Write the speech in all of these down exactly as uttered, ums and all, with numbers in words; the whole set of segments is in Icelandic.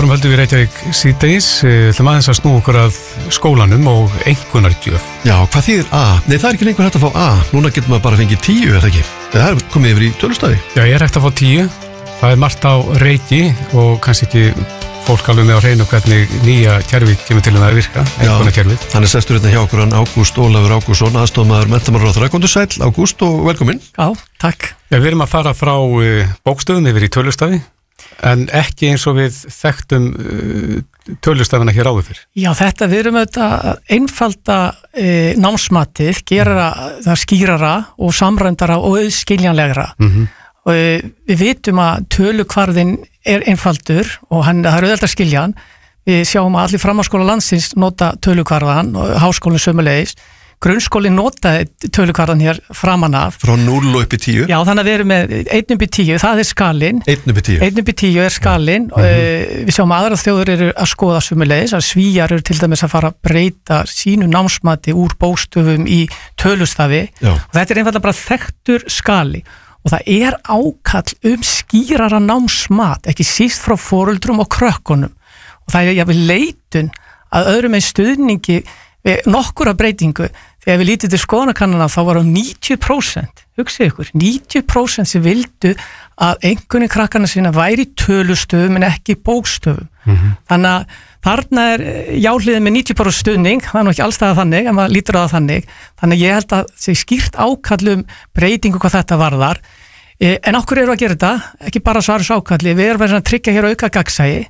Áfram höldum við Reykjavík síðdegis, við ætlum aðeins að snúa okkur að skólanum og einkunnargjöf. Já, hvað þýðir A? Nei, það er ekki lengur hægt að fá A. Núna getur maður bara að fengið tíu, er það ekki? Það er komið yfir í tölustafi. Já, ég er hægt að fá tíu. Það er margt á reiki og kannski ekki fólk alveg með á hreinu hvernig nýja kerfið kemur til að virka, einkunnarkerfið. Hann er sestur hérna hjá okkur, hann Ágúst Ólafur Ágústsson, aðstoðarmaður menntamálaráðherra. Komdu sæll, Ágúst, og velkomin. Já, takk. Já, við erum að fara frá bókstöfum yfir í tölustafi. En ekki eins og við þekktum uh, tölustafina hér áður fyrir. Já, þetta við erum auðvitað að einfalda e, námsmatið, gera það skýrara og samræmdara og auðskiljanlegra. Mm-hmm. Og e, við vitum að tölukvarðin er einfaldur og hann, það er auðvitað að skilja hann. Við sjáum að allir framhaldsskóla landsins nota tölukvarðan og háskólinn sömulegis. Grunnskólinn notaði tölukvarðan hér framan af. Frá núll og upp í tíu? Já, þannig að við erum með einn upp í tíu, það er skalinn. Einn upp í tíu? Einn upp í tíu er skalinn. Mm-hmm. Við sjáum að aðra þjóður eru að skoða sömulegis, að Svíjar eru til dæmis að fara að breyta sínu námsmati úr bókstöfum í tölustafi. Já. Og þetta er einfallega bara þekktur skali. Og það er ákall um skýrara námsmat, ekki síst frá foreldrum og krökkunum. Og það er jafnvel leitun að öðrum með stuðningi við nokkura breytingu. Þegar við lítið til skoðanakannana þá var um níutíu prósent, hugsið ykkur, níutíu prósent sem vildu að einhvernig krakkarna sína væri tölustöfum en ekki bókstöfum. Mm-hmm. Þannig að þarna er jáhliðið með níutíu prósent stuðning, það er nú ekki allstæða þannig, en maður lítur á það þannig. Þannig að ég held að það er skýrt ákallum breytingu hvað þetta varðar. En okkur eru að gera þetta, ekki bara svara svo ákalli, við erum að tryggja hér auka gagnsæi.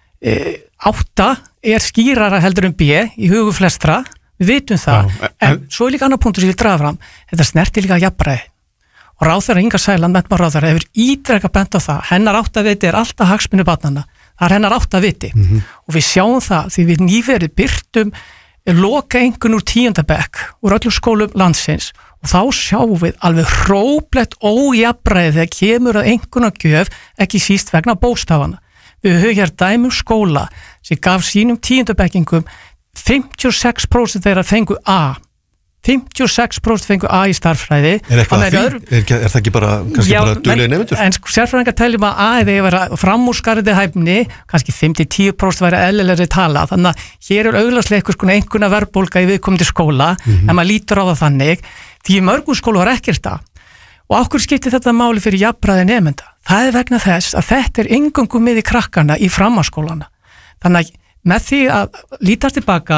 Átta er skýrara heldur um B í hugu flestra. Við vitum það, Já, en, en svo er líka annar punktur sem ég vil draga fram, þetta snertir líka jafnræði og ráðherra Inga Sæland, menntamálaráðherra, hefur ítrekað bent á það, hennar áttaviti er alltaf hagsmuni barnanna, það er hennar áttaviti mm-hmm. og við sjáum það því við nýverið birtum loka einhvern úr tíunda bekk úr öllum skólum landsins og þá sjáum við alveg hróplegt ójafnræði þegar kemur að einhvernagjöf ekki síst vegna bókstafana. Við höfum hér dæmum skóla sem gaf sínum tíunda bekkingum fimmtíu og sex prósent þeirra fengu A. fimmtíu og sex prósent fengu A í starffræði. Er eitthvað að því? Öðru... Er, er það ekki bara, kannski Já, bara duglegir nemendur? En sko, sérfræðingar teljum að A eða ég vera framúrskarandi hæfni, kannski fimm til tíu prósent væri eðlilegri tala. Þannig að hér er augljóslega eitthvað einhverna verðbólga í viðkomandi skóla, mm-hmm. en maður lítur á það þannig, því í mörgum skóla var ekkert A. Og okkur skiptir þetta máli fyrir jafnræði nemenda. Það er vegna þess að þetta er eingöngu með í krakkana í framhaldsskólana. Þannig að með því að lítast tilbaka,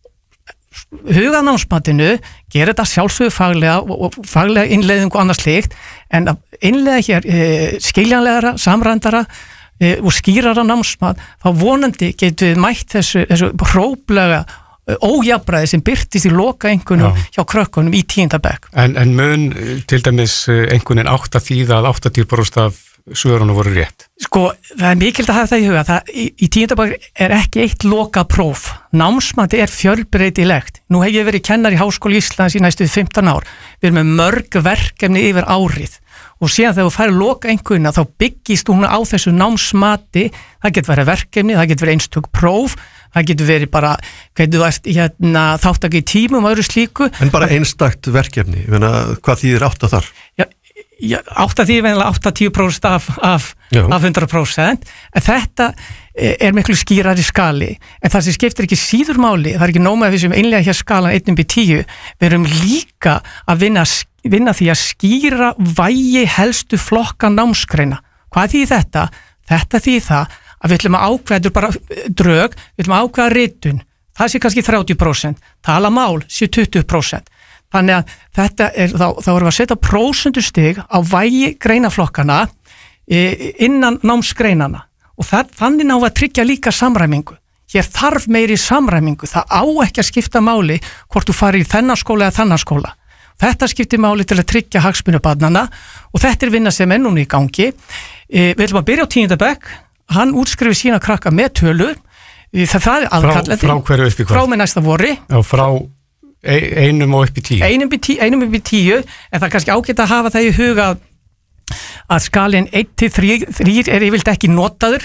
huga námsmatinu, gera þetta sjálfsögðu faglega og, og faglega innleiðingu og annars slíkt, en að innleiða hér e, skiljanlegara, samrændara e, og skýrara námsmat, þá vonandi getum við mætt þessu, þessu hróplega ójafnræði sem birtist í loka einhvernum hjá krökkunum í tíunda bekk. En, en mun til dæmis einhvernin átta þýða að áttatíu prósent af svörunum voru rétt? Sko, það er mikilvægt að hafa það í huga. Það, í, í tíunda bekk er ekki eitt loka próf. Námsmati er fjölbreytilegt. Nú hef ég verið kennar í Háskóla Íslands í næstu fimmtán ár. Við erum með mörg verkefni yfir árið. Og síðan þegar þú færir loka einhverjuna þá byggist hún á þessu námsmati. Það getur verið verkefni, það getur verið einstök próf, það getur verið bara, hvernig þú ert hérna, þáttaka í tímum og öðru slíku. En bara einstakt verkefni, ég meina, hvað þýðir átta þar? Já, já átta þýðir venilega áttatíu prósent af, af, af hundrað prósent, en þetta er miklu skýrari skali, en það sem skiptir ekki síður máli, það er ekki nóg með við sem einlega hér skalan einn upp í tíu, við erum líka að vinna, vinna því að skýra vægi helstu flokka námsgreina. Hvað þýðir þetta? Þetta þýðir það að við ætlum að ákveða bara drög, við ætlum að ákveða ritun, það sé kannski þrjátíu prósent, tala mál sé tuttugu prósent. Þannig að þetta er, þá, þá erum við að setja prósentustig á vægi greinaflokkana innan námsgreinana og það, þannig ná að tryggja líka samræmingu. Hér þarf meiri samræmingu, það á ekki að skipta máli hvort þú farir í þennan skóla eða þennan skóla. Þetta skiptir máli til að tryggja hagsmuni barnanna og þetta er vinna sem er núna í gangi. Við ætlum að byrja á tíunda bekk, hann útskrifi sína krakka með tölur, það, það er aðkallandi. Frá, frá hverju upp í hvað? Frá með næsta vori. Já, frá einum og upp í tíu. Einum upp í tíu, einum upp í tíu, en það er kannski ágætt að hafa það í huga að skalinn einn til þrír er yfirleitt ekki notaður.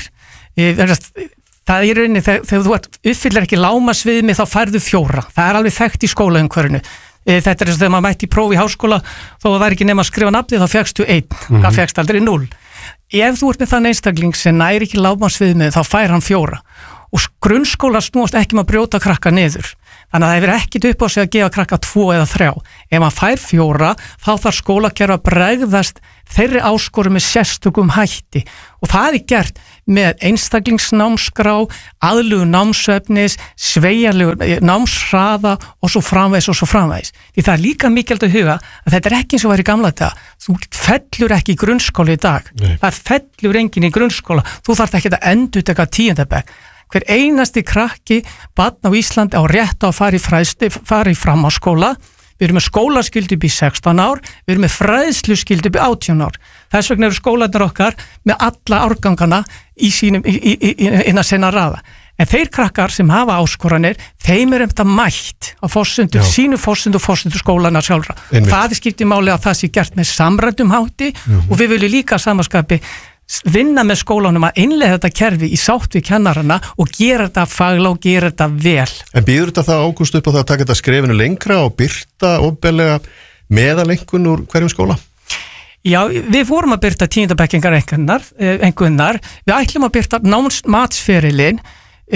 Það er rauninni, þegar, þegar þú ert uppfyllir ekki lágmarksviðmið þá færðu fjóra. Það er alveg þekkt í skólaumhverfinu. Þetta er eins og þegar maður mætti í próf í háskóla, þó að það væri ekki nema að skrifa nafnið, þá fékkstu einn, mm-hmm. það fékkst aldrei núll. ef þú ert með þann einstakling sem næri ekki lágmarksviðmið þá fær hann fjóra og grunnskóla snúast ekki um að brjóta krakka niður. Þannig að það hefur ekkit upp á sig að gefa krakka tvo eða þrjá. Ef maður fær fjóra, þá þarf skólakerfi að bregðast þeirri áskorum með sérstökum hætti. Og það er gert með einstaklingsnámskrá, aðlugu námsefnis, sveigjanlegur námshraða og svo framvegis og svo framvegis. Því það er líka mikilvægt að huga að þetta er ekki eins og væri í gamla daga. Þú fellur ekki í grunnskóla í dag. Nei. Það fellur enginn í grunnskóla. Þú þarft ekki að endurtaka tíunda bekk. Hver einasti krakki, barn á Íslandi á rétt á að fara í, fræðslu, fara í framhaldsskóla. Við erum með skólaskyldu upp í sextán ár, við erum með fræðsluskyldu upp í átján ár. Þess vegna eru skólarnir okkar með alla árgangana í sínum, í, í, í, innan sinna raða. En þeir krakkar sem hafa áskoranir, þeim er um þetta mætt á fórsendur, sínu fórsendur og fórsendur skólana sjálfra. Einmitt. Það er skiptið máli að það sé gert með samræddum hátti mm-hmm. og við viljum líka samanskapi vinna með skólanum að innleiða þetta kerfi í sátt við kennarana og gera þetta faglega og gera þetta vel. En býður þetta það Ágúst upp á það að taka þetta skrefinu lengra og birta ofbelega meðalengun úr hverjum skóla? Já, við vorum að byrta tíundabekkingar engunar, við ætlum að byrta námsmatsferilinn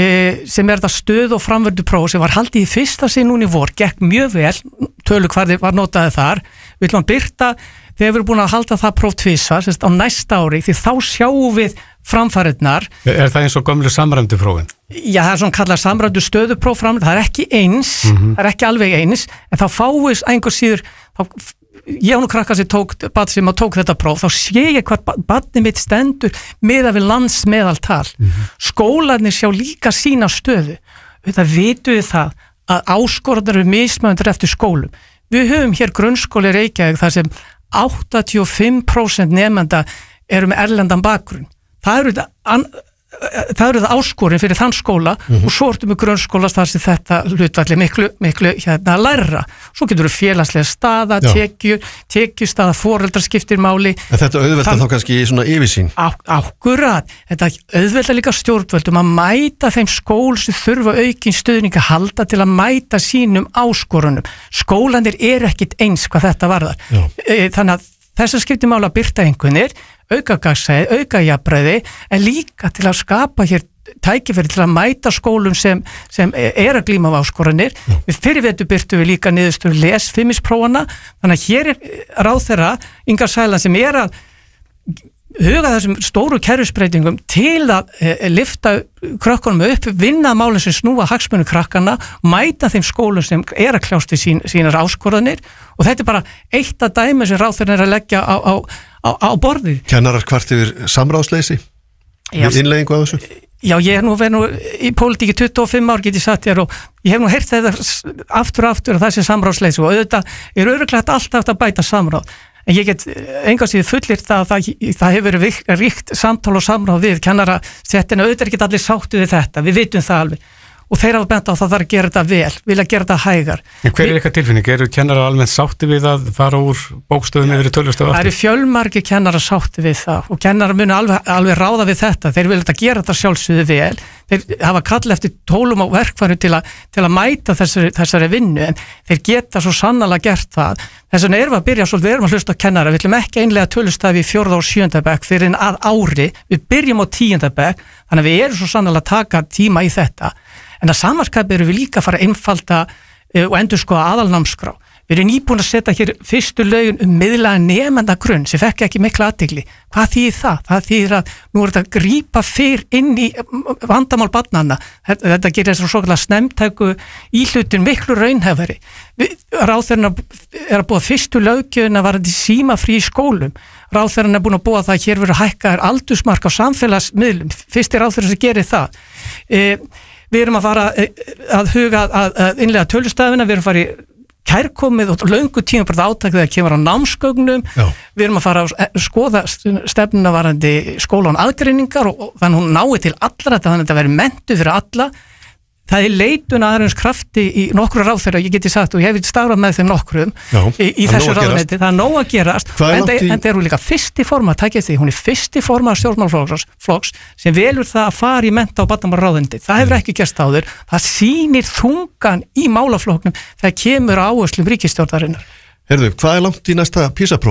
sem er þetta stöð og framvördu próf sem var haldið í fyrsta sinn núna í vor, gekk mjög vel, tölukvarði var notaði þar, við ætlum að byrta þegar við erum búin að halda það próf tvisvar, sérst á næsta ári, því þá sjáum við framfæriðnar. Er það eins og gömlu samræmdu prófin? Já, það er svona kallað samræmdu stöðupróf framræmdu, það er ekki eins, mm-hmm. það er ekki alveg eins, en þá fáist einhver síður, þá, ég og nú krakka sem tók, bad sem að tók þetta próf, þá sé ég hvað badni mitt stendur miðað við landsmeðaltal. Mm-hmm. Skólarnir sjá líka sína stöðu. Þetta vitum við það að áskorðar eru mismunandi eftir skólum. Við höfum hér grunnskóli Reykjavík þar sem áttatíu og fimm prósent nemenda eru með erlendan bakgrunn. Það eru þetta, það eru þetta áskorin fyrir þann skóla mm-hmm. og svo ertu með grunnskóla þar sem þetta hlutvalli miklu, miklu hérna læra. Svo getur þú félagslega staða, tekju, tekjustaða, foreldrar skiptir máli. En þetta auðvelda Þann... þá kannski í svona yfirsýn? Á, akkurat. Þetta auðvelda líka stjórnvöldum að mæta þeim skól sem þurfa aukin stuðning að halda til að mæta sínum áskorunum. Skólanir er ekkit eins hvað þetta varðar. Já. Þannig að þess að skiptir máli að byrta einhvernir, auka gagsæði, auka jafnræði, en líka til að skapa hér tækifæri til að mæta skólum sem, sem er að glíma á áskoranir. Já. Við fyrirvetu byrtu við líka niðurstöður lesfimmisprófana, þannig að hér er ráðherra Inga Sæland sem er að huga þessum stóru kerfisbreytingum til að e, lyfta krökkunum upp, vinna málinn sem snúa hagsmuni krakkana, mæta þeim skólum sem er að kljást við sín, sínar áskoranir og þetta er bara eitt af dæmi sem ráðherra er að leggja á, á, á, á borðið. Kennarar hvart yfir samráðsleysi? Við innleiðingu á þessu? Já, ég hef nú verið nú í pólitíki tuttugu og fimm ár get ég satt hér og ég hef nú heyrt þetta aftur og aftur að það sé samráðsleysi og auðvitað er örugglega alltaf að bæta samráð. En ég get enga síður fullir það að það, það hefur verið ríkt samtal og samráð við kennara settina, auðvitað er ekki allir sáttu við þetta, við vitum það alveg og þeir hafa bent á það þarf að gera þetta vel, vilja gera þetta hægar. En hver er eitthvað tilfinning? Eru kennara almennt sátti við að fara úr bókstöðum yfir í tölustöðu aftur? Það eru fjölmargir kennara sátti við það og kennara munu alveg, alveg ráða við þetta, þeir vilja þetta gera þetta sjálfsögðu vel, þeir hafa kallað eftir tólum á verkfærum til, til að mæta þessari, þessari vinnu en þeir geta svo sannarlega gert það. Þess vegna erum við að byrja svolítið, við erum að hlusta á kennara, við ætlum ekki einlega tölustafi í fjórða og sjöunda bekk fyrir en að ári, við byrjum á tíunda bekk, þannig að við erum svo sannarlega að taka tíma í þetta. En að samanskapi erum við líka að fara að einfalda uh, og endurskoða aðalnámskrá. Við erum nýbúin að setja hér fyrstu lögin um miðlæga nemenda grunn sem fekk ekki mikla athygli. Hvað þýðir það? Það þýðir að nú er þetta að grípa fyrr inn í vandamál barnanna. Þetta, þetta gerir þess að svokalega snemtæku íhlutin miklu raunhæfari. Ráðherran er að búa fyrstu löggjöfina varandi símafrí í skólum. Ráðherran er búin að búa það að hér verður hækkaðir aldursmark á samfélagsmiðlum. Fyrsti ráðherran sem gerir það. E, við erum að fara að huga að, að innlega tölustafina, við erum að fara í kærkomið og löngu tíma bara átak þegar kemur á námsgögnum. Já. Við erum að fara að skoða stefnuna varandi skóla án aðgreiningar og, og þannig hún nái til allra þannig að þetta veri mentu fyrir alla. Það er leitun aðeins krafti í nokkru ráðherra, ég geti sagt og ég hef starfað með þeim nokkrum Já, í, í þessu ráðuneyti, það er nóg að gerast en það er hún líka fyrsti forma, takk eftir því, hún er fyrsti forma stjórnmálaflokks sem velur það að fara í mennta og barnamálaráðuneyti, það hefur ekki gerst áður, það sýnir þungan í málaflokknum þegar kemur áherslum ríkisstjórnarinnar. Herðu, hvað er langt í næsta PISA-próf?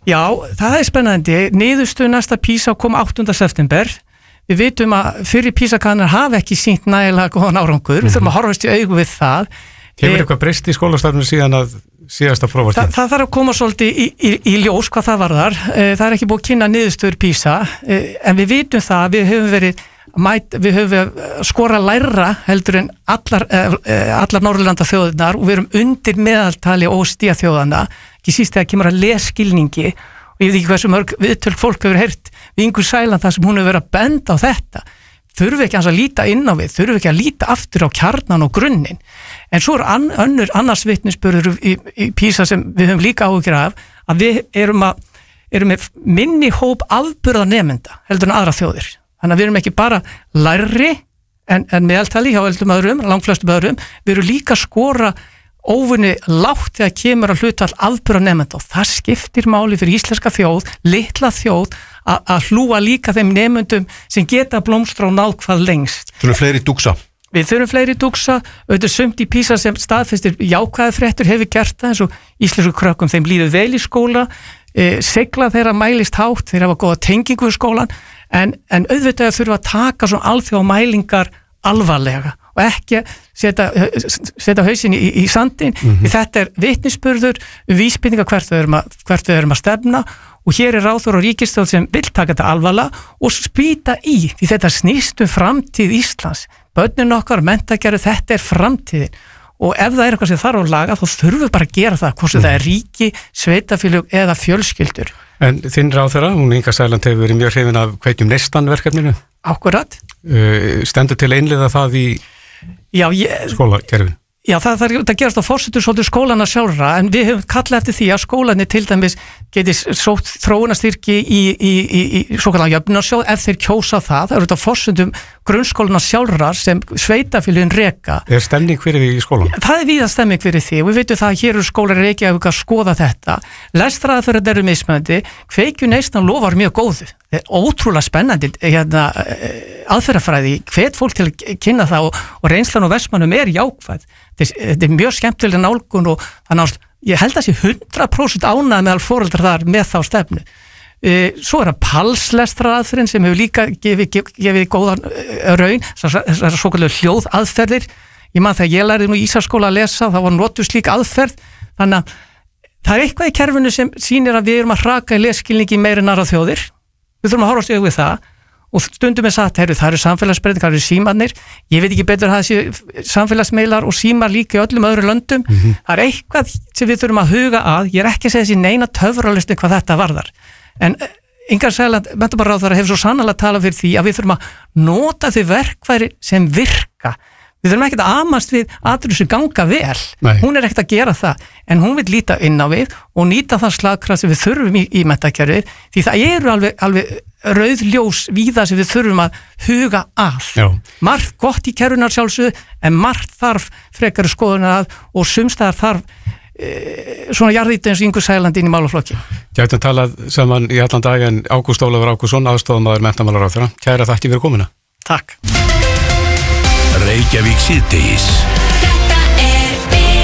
Já, það er spennandi. Niðurstöðu næsta PISA kom áttunda september. Við vitum að fyrir PISA-kannar hafa ekki sýnt nægilega góðan árangur. Mm-hmm. Við þurfum að horfast í augu við það. Hefur e eitthvað breyst í skólastarfinu síðan að síðasta prófa? Þa, það þarf að koma svolítið í, í, í ljós hvað það varðar. E, það er ekki búið að kynna niðurstöður PISA, e, en við vitum það að við höfum verið Mæt, við höfum skora læra heldur en allar, eh, allar Norðurlanda þjóðirnar og við erum undir meðaltali O E C D þjóðana, ekki síst þegar kemur að lesskilningi og ég veit ekki hversu mörg viðtöl fólk hefur heyrt við Ingu Sæland þar sem hún hefur verið að benda á þetta. Þurfi ekki að líta inn á við, þurfi ekki að líta aftur á kjarnan og grunninn. En svo er an, önnur annars vitnisburður í, í PISA sem við höfum líka áhyggjur af að við erum, að, erum með minni hóp afburða nemenda heldur en aðra þjóðir. Þannig að við erum ekki bara lærri en, en meðaltali hjá öllum öðrum, langflestum öðrum, við erum líka að skora óvinni lágt þegar kemur að hlutfall afburða nemenda og það skiptir máli fyrir íslenska þjóð, litla þjóð, að hlúa líka þeim nemendum sem geta blómstra og náð hvað lengst. Þurfum fleiri dúksa. Við þurfum fleiri dúksa, auðvitað sumt í PISA sem staðfestir jákvæða fréttur hefur gert það eins og íslensku krökkum þeim líður vel í skóla, e, segla þeirra mælist hátt, þeir hafa góða tengingu við skólan, en, en auðvitað þurfa að taka svona alþjóða mælingar alvarlega og ekki setja, setja hausin í, í sandin. Mm-hmm. Þetta er vitnisburður um vísbendingar hvert við erum að, hvert við erum að stefna og hér er ráðherra og ríkisstjórn sem vill taka þetta alvarlega og spýta í því þetta snýst um framtíð Íslands. Börnin okkar, menntagerðu, þetta er framtíðin og ef það er eitthvað sem þarf að laga þá þurfum við bara að gera það, hvort mm. það er ríki, sveitafélög eða fjölskyldur. En þinn ráðherra, hún Inga Sæland hefur verið mjög hrifin af Kveikjum neistan verkefninu. Akkurat. Uh, stendur til einliða það í Já, ég... skólakerfin? Já, það, það, það gerast á forsetur svolítið skólana sjálfra, en við höfum kallað eftir því að skólanir til dæmis geti sótt þróunarstyrki í, í, í, í svo kallan jöfnunarsjóð ef þeir kjósa það. Það eru þetta forsetum grunnskólana sjálfra sem sveitafélögin reka. Er stemning fyrir því í skólan? Það er víða stemning fyrir því og við veitum það að hér eru skólar í Reykjavík að skoða þetta. Lestraðaferðir eru mismunandi, Kveikjum neistan lofar mjög góðu. Það er ótrúlega spennandi hérna, aðferðafræði, hvet fólk til að kynna það og, og reynslan og Vestmannum er jákvæð. Þetta er mjög skemmtilega nálgun og þannig að ég held að sé hundrað prósent ánægð meðal foreldrar þar með þá stefnu. Svo er það palslestraraðferðin sem hefur líka gefið, gefið, gefið góðan raun, þessar svo kallar hljóðaðferðir. Ég man þegar ég lærði nú í Ísaskóla að lesa, það var notuð slík aðferð, þannig að það er eitthvað í kerfinu sem sýnir að við erum að hraka í lesskilningi meira en aðra þjóðir. Við þurfum að horfa á sig við það og stundum er sagt, heyrðu, það eru samfélagsbreytingar, það eru símarnir, ég veit ekki betur að það séu samfélagsmeilar og símar líka í öllum öðru löndum. Mm-hmm. Það er eitthvað sem við þurfum að huga að, ég er ekki að segja þessi neina töfralistu hvað þetta varðar. En Inga Sæland, menntamálaráðherra, hefur svo sannarlega talað fyrir því að við þurfum að nota þau verkfæri sem virka. Við þurfum ekkert að amast við atriði sem ganga vel. Nei. Hún er ekkert að gera það, en hún vil líta inn á við og nýta það slagkraft sem við þurfum í, í menntakerfið, því það eru alveg, alveg rauð ljós víða sem við þurfum að huga að. Já. Margt gott í kerfunar sjálfsögðu, en margt þarf frekari skoðunar að og sumstaðar þarf e, svona jarðýta eins og Ingu Sæland inn í málaflokki. Gætum talað saman í allan dag en Ágúst Ólafur Ágústsson, aðstoðarmaður menntamálaráðherra. Kæra þakki fyrir komuna. Takk. Reykjavík síðdegis. Þetta er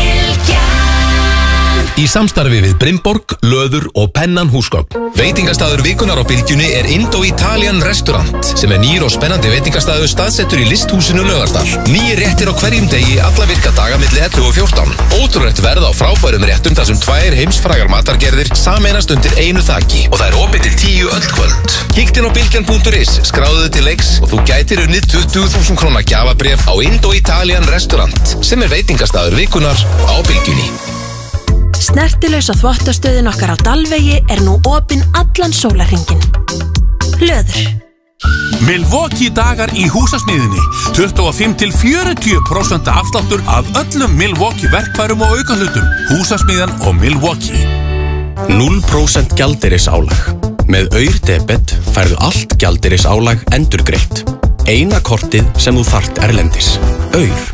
Bylgjan. Í samstarfi við Brimborg, Löður og Pennan húsgögn. Veitingastaður vikunnar á Bylgjunni er Indo-Italian Restaurant sem er nýr og spennandi veitingastaður staðsettur í listhúsinu Laugardal. Nýir réttir á hverjum degi alla virka daga milli ellefu og fjórtán. Ótrúlegt verð á frábærum réttum þar sem tvær heimsfrægar matargerðir sameinast undir einu þaki og það er opið til tíu öll kvöld. Kíktin á bylgjan punktur is, skráðu þig til leiks og þú gætir unnið tuttugu þúsund króna gjafabréf á Indo-Italian Restaurant sem er veitingastaður vikunnar á Bylgjunni. Snertilausa þvottastöðin okkar á Dalvegi er nú opin allan sólarhringinn. Löður. Milwaukee dagar í húsasmiðinni. tuttugu og fimm til fjörutíu prósent afsláttur af öllum Milwaukee verkfærum og aukahlutum. Húsasmiðan og Milwaukee. núll prósent gjaldeyrisálag. Með Aur debet færðu allt gjaldeyrisálag endurgreitt. Eina kortið sem þú þarft erlendis. Aur.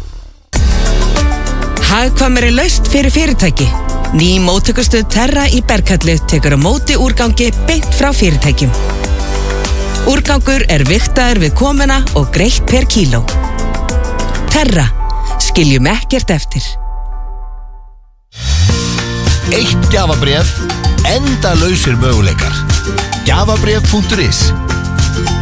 Hagkvæmari lausn fyrir fyrirtæki. Ný móttökustöð Terra í Berghellu tekur á móti úrgangi beint frá fyrirtækjum. Úrgangur er vigtaður við komuna og greitt per kíló. Terra. Skiljum ekkert eftir. Eitt gjafabréf endalausir möguleikar. gjafabréf punktur is